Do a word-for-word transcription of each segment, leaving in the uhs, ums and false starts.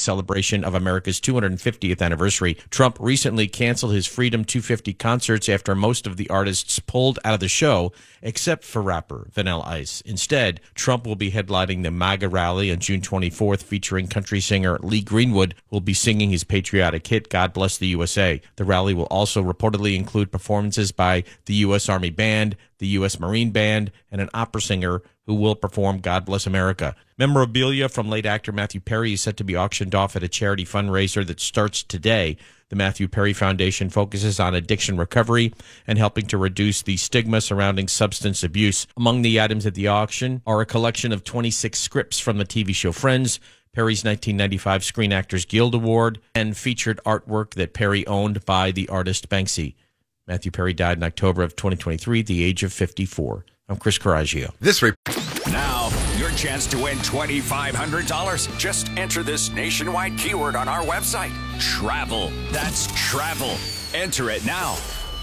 celebration of America's two hundred fiftieth anniversary. Trump recently canceled his Freedom two fifty concerts after most of the artists pulled out of the show, except for rapper Vanilla Ice. Instead, Trump will be headlining the MAGA rally on June twenty-fourth, featuring country singer Lee Greenwood, who will be singing his patriotic hit, God Bless the U S A. The rally will also reportedly include performances by the U S Army Band, the U S Marine Band, and an opera singer who will perform God Bless America. Memorabilia from late actor Matthew Perry is set to be auctioned off at a charity fundraiser that starts today. The Matthew Perry Foundation focuses on addiction recovery and helping to reduce the stigma surrounding substance abuse. Among the items at the auction are a collection of twenty-six scripts from the T V show Friends, Perry's nineteen ninety-five Screen Actors Guild Award, and featured artwork that Perry owned by the artist Banksy. Matthew Perry died in October of twenty twenty-three at the age of fifty-four. I'm Chris Coraggio. This re- Now, your chance to win twenty-five hundred dollars. Just enter this nationwide keyword on our website. Travel. That's travel. Enter it now.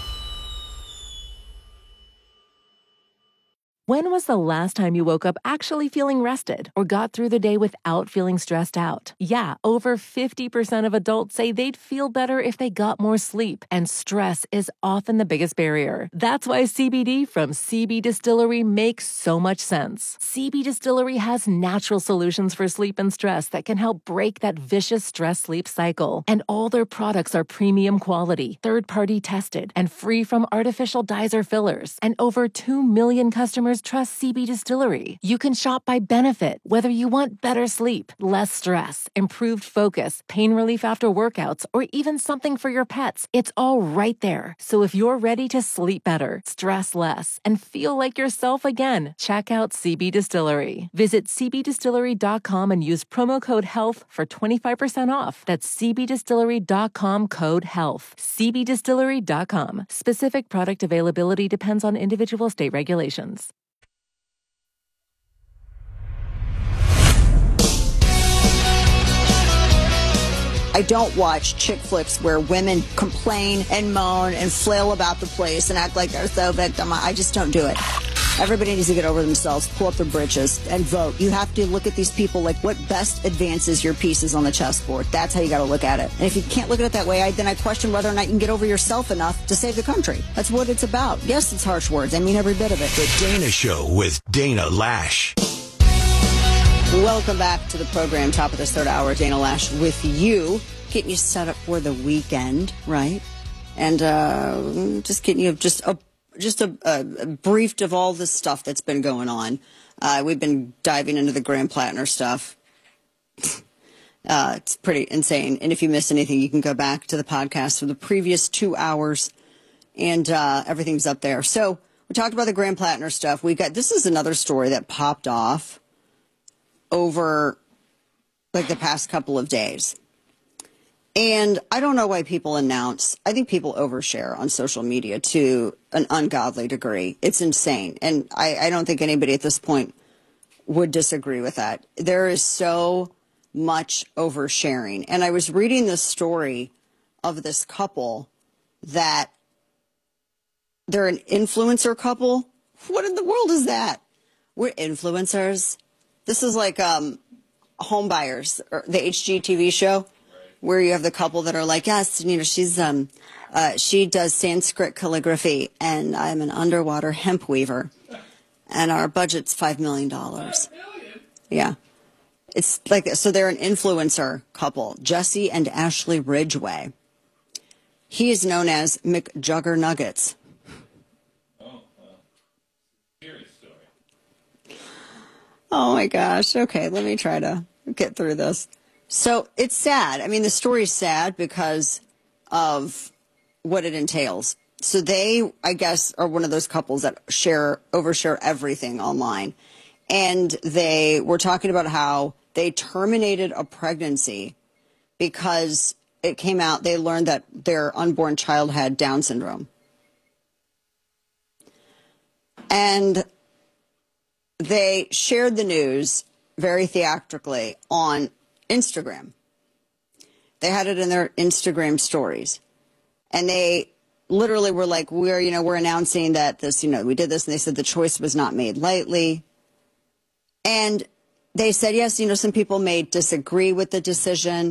When was the last time you woke up actually feeling rested or got through the day without feeling stressed out? Yeah, over fifty percent of adults say they'd feel better if they got more sleep, and stress is often the biggest barrier. That's why C B D from C B Distillery makes so much sense. C B Distillery has natural solutions for sleep and stress that can help break that vicious stress-sleep cycle. And all their products are premium quality, third-party tested, and free from artificial dyes or fillers. And over two million customers trust C B Distillery. You can shop by benefit, whether you want better sleep, less stress, improved focus, pain relief after workouts, or even something for your pets. It's all right there. So if you're ready to sleep better, stress less, and feel like yourself again, check out C B Distillery. Visit c b distillery dot com and use promo code HEALTH for twenty-five percent off. That's c b distillery dot com code HEALTH. c b distillery dot com. Specific product availability depends on individual state regulations. I don't watch chick flicks where women complain and moan and flail about the place and act like they're so victim. I just don't do it. Everybody needs to get over themselves, pull up their britches, and vote. You have to look at these people like what best advances your pieces on the chessboard. That's how you got to look at it. And if you can't look at it that way, I, then I question whether or not you can get over yourself enough to save the country. That's what it's about. Yes, it's harsh words. I mean every bit of it. The Dana Show with Dana Lash. Welcome back to the program, top of this third hour. Dana Lash with you, getting you set up for the weekend, right? And uh, just getting you just a just a, a briefed of all this stuff that's been going on. Uh, we've been diving into the Graham Plattner stuff. uh, it's pretty insane. And if you missed anything, you can go back to the podcast for the previous two hours, and uh, everything's up there. So we talked about the Graham Plattner stuff. We got this is another story that popped off over like the past couple of days. And I don't know why people announce, I think people overshare on social media to an ungodly degree. It's insane. And I, I don't think anybody at this point would disagree with that. There is so much oversharing. And I was reading this story of this couple that they're an influencer couple. What in the world is that? We're influencers. This is like um, Home Buyers, or the H G T V show, where you have the couple that are like, yes, you know, she's um, uh, she does Sanskrit calligraphy, and I'm an underwater hemp weaver, and our budget's five million dollars. Yeah, it's like so. They're an influencer couple, Jesse and Ashley Ridgway. He is known as McJuggernuggets. Oh, my gosh. Okay, let me try to get through this. So it's sad. I mean, the story's sad because of what it entails. So they, I guess, are one of those couples that share, overshare everything online. And they were talking about how they terminated a pregnancy because it came out, they learned that their unborn child had Down syndrome. And they shared the news very theatrically on Instagram. They had it in their Instagram stories. And they literally were like, we're, you know, we're announcing that this, you know, we did this. And they said the choice was not made lightly. And they said, yes, you know, some people may disagree with the decision.